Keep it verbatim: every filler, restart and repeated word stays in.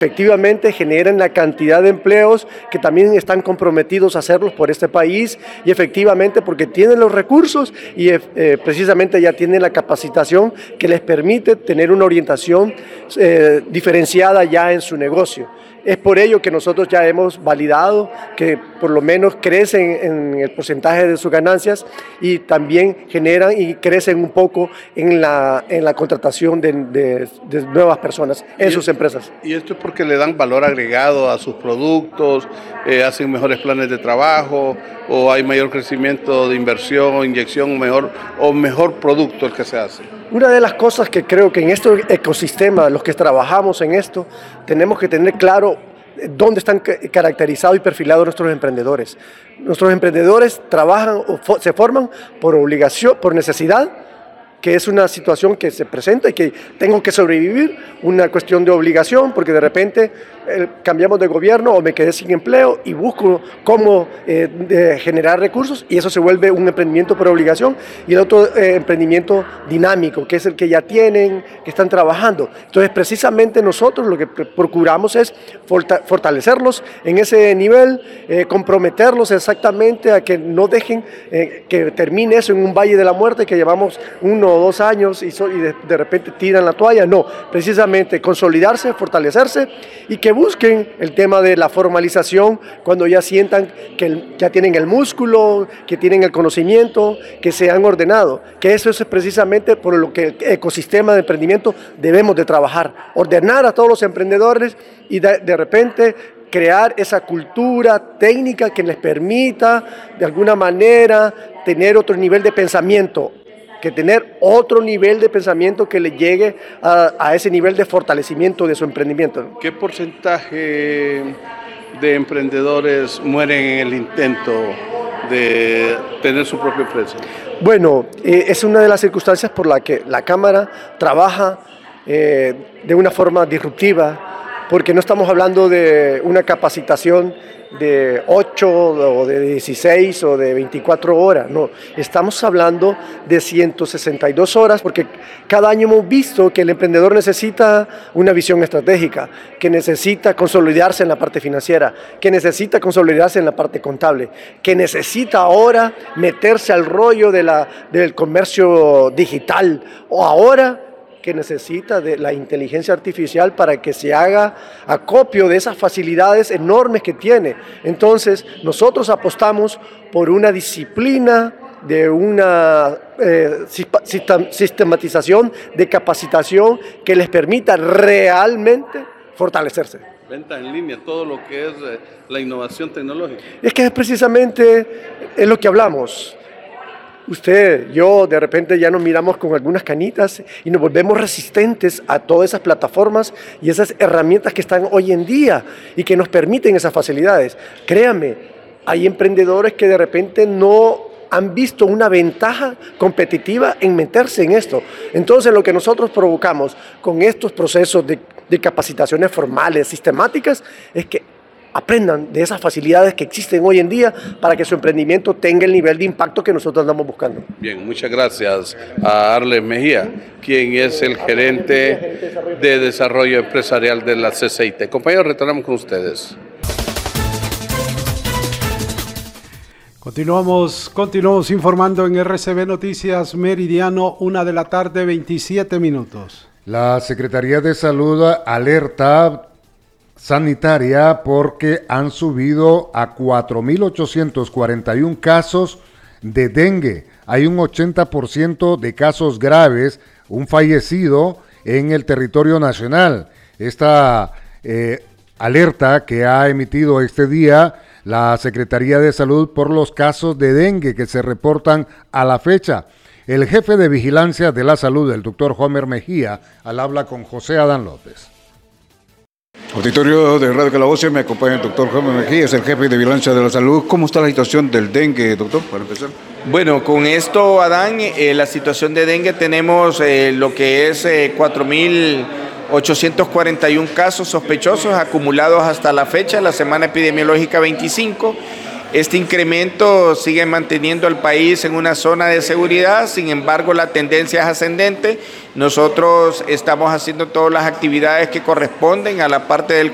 efectivamente generan la cantidad de empleos que también están comprometidos a hacerlos por este país y efectivamente porque tienen los recursos y eh, precisamente ya tienen la capacitación que les permite tener una orientación eh, diferenciada ya en su negocio. Es por ello que nosotros ya hemos validado que por lo menos crecen en el porcentaje de sus ganancias y también generan y crecen un poco en la, en la contratación de, de, de nuevas personas en y sus empresas. Y esto es porque le dan valor agregado a sus productos, eh, hacen mejores planes de trabajo o hay mayor crecimiento de inversión, inyección, mejor, o mejor producto el que se hace. Una de las cosas que creo que en este ecosistema, los que trabajamos en esto, tenemos que tener claro dónde están caracterizados y perfilados nuestros emprendedores. Nuestros emprendedores trabajan o se forman por obligación, por necesidad, que es una situación que se presenta y que tengo que sobrevivir, una cuestión de obligación, porque de repente eh, cambiamos de gobierno o me quedé sin empleo y busco cómo eh, generar recursos y eso se vuelve un emprendimiento por obligación y el otro eh, emprendimiento dinámico, que es el que ya tienen, que están trabajando. Entonces precisamente nosotros lo que procuramos es fortalecerlos en ese nivel, eh, comprometerlos exactamente a que no dejen eh, que termine eso en un valle de la muerte que llevamos uno o dos años y, so, y de, de repente tiran la toalla. No, precisamente consolidarse, fortalecerse y que busquen el tema de la formalización cuando ya sientan que el, ya tienen el músculo, que tienen el conocimiento, que se han ordenado, que eso es precisamente por lo que el ecosistema de emprendimiento debemos de trabajar, ordenar a todos los emprendedores y de, de repente crear esa cultura técnica que les permita de alguna manera tener otro nivel de pensamiento, que tener otro nivel de pensamiento que le llegue a, a ese nivel de fortalecimiento de su emprendimiento. ¿Qué porcentaje de emprendedores mueren en el intento de tener su propia empresa? Bueno, eh, es una de las circunstancias por la que la Cámara trabaja eh, de una forma disruptiva, porque no estamos hablando de una capacitación de ocho o de dieciséis o de veinticuatro horas, no, estamos hablando de ciento sesenta y dos horas porque cada año hemos visto que el emprendedor necesita una visión estratégica, que necesita consolidarse en la parte financiera, que necesita consolidarse en la parte contable, que necesita ahora meterse al rollo de la, del comercio digital o ahora que necesita de la inteligencia artificial para que se haga acopio de esas facilidades enormes que tiene. Entonces, nosotros apostamos por una disciplina, de una eh, sistematización de capacitación que les permita realmente fortalecerse. Venta en línea, todo lo que es eh, la innovación tecnológica. Es que es precisamente es lo que hablamos. Usted, yo, de repente ya nos miramos con algunas canitas y nos volvemos resistentes a todas esas plataformas y esas herramientas que están hoy en día y que nos permiten esas facilidades. Créame, hay emprendedores que de repente no han visto una ventaja competitiva en meterse en esto. Entonces, lo que nosotros provocamos con estos procesos de, de capacitaciones formales, sistemáticas, es que aprendan de esas facilidades que existen hoy en día para que su emprendimiento tenga el nivel de impacto que nosotros andamos buscando. Bien, muchas gracias a Arles Mejía, quien es el gerente de desarrollo empresarial de la C C I T. Compañeros, retornamos con ustedes. Continuamos, continuamos informando en R C B Noticias Meridiano, una de la tarde, veintisiete minutos. La Secretaría de Salud alerta sanitaria porque han subido a cuatro mil ochocientos cuarenta y uno casos de dengue. Hay un ochenta por ciento de casos graves, un fallecido en el territorio nacional. Esta eh, alerta que ha emitido este día la Secretaría de Salud por los casos de dengue que se reportan a la fecha. El jefe de Vigilancia de la Salud, el doctor Homer Mejía, al habla con José Adán López. Auditorio de Radio Calabozo, me acompaña el doctor Homer Mejía, es el jefe de Vigilancia de la Salud. ¿Cómo está la situación del dengue, doctor, para empezar? Bueno, con esto, Adán, eh, la situación de dengue tenemos eh, lo que es eh, cuatro mil ochocientos cuarenta y uno casos sospechosos acumulados hasta la fecha, la semana epidemiológica veinticinco. Este incremento sigue manteniendo al país en una zona de seguridad, sin embargo la tendencia es ascendente. Nosotros estamos haciendo todas las actividades que corresponden a la parte del